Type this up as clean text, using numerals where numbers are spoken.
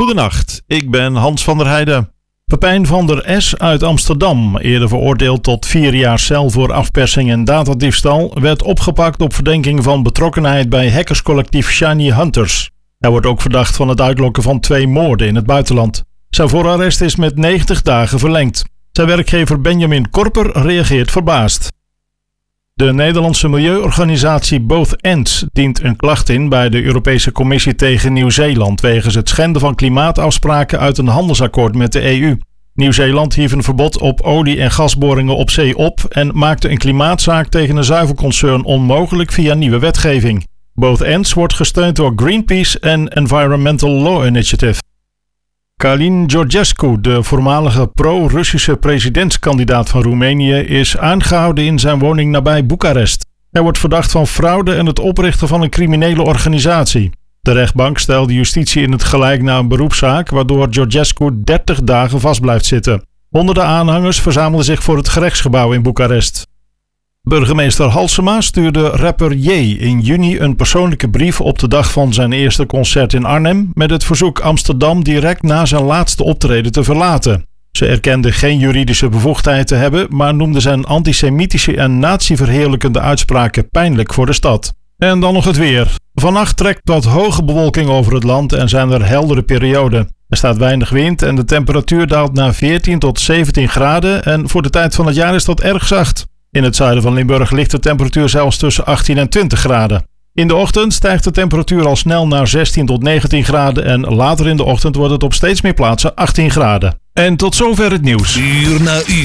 Goedenacht, ik ben Hans van der Heijden. Pepijn van der S. uit Amsterdam, eerder veroordeeld tot 4 jaar cel voor afpersing en datadiefstal, werd opgepakt op verdenking van betrokkenheid bij hackerscollectief Shiny Hunters. Hij wordt ook verdacht van het uitlokken van 2 moorden in het buitenland. Zijn voorarrest is met 90 dagen verlengd. Zijn werkgever Benjamin Korper reageert verbaasd. De Nederlandse milieuorganisatie Both Ends dient een klacht in bij de Europese Commissie tegen Nieuw-Zeeland wegens het schenden van klimaatafspraken uit een handelsakkoord met de EU. Nieuw-Zeeland hief een verbod op olie- en gasboringen op zee op en maakte een klimaatzaak tegen een zuivelconcern onmogelijk via nieuwe wetgeving. Both Ends wordt gesteund door Greenpeace en Environmental Law Initiative. Călin Georgescu, de voormalige pro-Russische presidentskandidaat van Roemenië, is aangehouden in zijn woning nabij Boekarest. Hij wordt verdacht van fraude en het oprichten van een criminele organisatie. De rechtbank stelde justitie in het gelijk na een beroepszaak, waardoor Georgescu 30 dagen vast blijft zitten. Honderden aanhangers verzamelden zich voor het gerechtsgebouw in Boekarest. Burgemeester Halsema stuurde rapper J in juni een persoonlijke brief op de dag van zijn eerste concert in Arnhem met het verzoek Amsterdam direct na zijn laatste optreden te verlaten. Ze erkende geen juridische bevoegdheid te hebben, maar noemde zijn antisemitische en natieverheerlijkende uitspraken pijnlijk voor de stad. En dan nog het weer. Vannacht trekt wat hoge bewolking over het land en zijn er heldere perioden. Er staat weinig wind en de temperatuur daalt naar 14 tot 17 graden en voor de tijd van het jaar is dat erg zacht. In het zuiden van Limburg ligt de temperatuur zelfs tussen 18 en 20 graden. In de ochtend stijgt de temperatuur al snel naar 16 tot 19 graden en later in de ochtend wordt het op steeds meer plaatsen 18 graden. En tot zover het nieuws. Uur na uur.